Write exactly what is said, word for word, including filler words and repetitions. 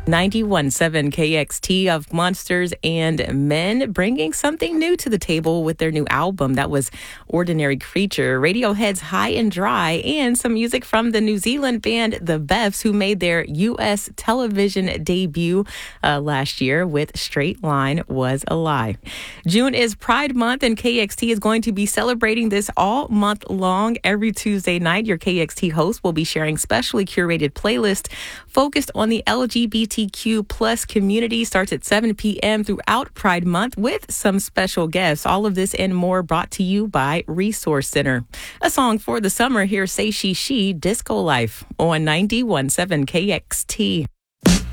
ninety-one point seven K X T of Monsters and Men bringing something new to the table with their new album. That was Ordinary Creature, Radiohead's High and Dry, and some music from the New Zealand band The Beths, who made their U S television debut uh, last year with Straight Line Was a Lie. June is Pride Month, and K X T is going to be celebrating this all month long. Every Tuesday night, your K X T host will be sharing specially curated playlists focused on the L G B T Q plus community. Starts at seven p.m. throughout Pride Month with some special guests. All of this and more brought to you by Resource Center. A song for the summer here, Say She She, Disco Life on ninety-one point seven K X T.